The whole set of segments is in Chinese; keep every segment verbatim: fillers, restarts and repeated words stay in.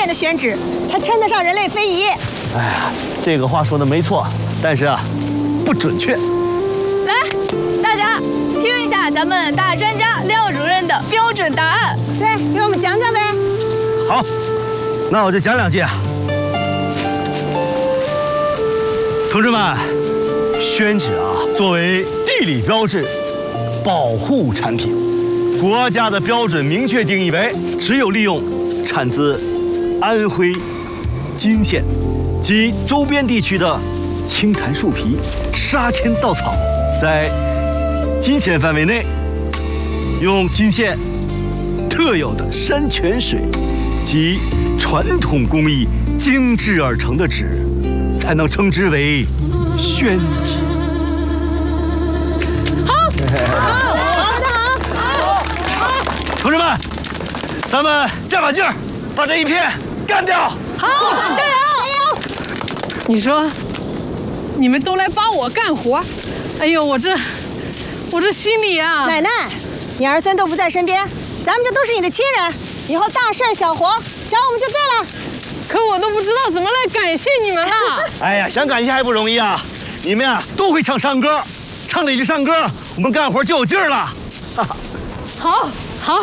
片的宣纸，才称得上人类非遗。 哎呀，这个话说的没错，但是啊，不准确。 来，大家听一下咱们大专家廖主任的标准答案。 对，给我们讲讲呗。 好，那我就讲两句啊。同志们，宣纸啊，作为地理标志，保护产品，国家的标准明确定义为，只有利用产自安徽泾县及周边地区的青檀树皮、沙田稻草，在泾县范围内，用泾县特有的山泉水及传统工艺精制而成的纸，才能称之为宣纸。 好，好，说得好， 好，同志们，咱们加把劲儿，把这一片干掉！ 好，加油，加油！ 你说，你们都来帮我干活，哎呦，我这，我这心里啊…… 奶奶，你儿孙都不在身边，咱们就都是你的亲人，以后大事小活找我们就对了。 可我都不知道怎么来感谢你们了。 哎呀，想感谢还不容易啊！你们呀都会唱山歌，唱几句山歌，我们干活就有劲儿了。 好，好。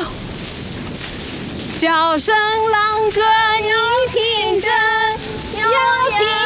叫声郎哥，你听真，要听。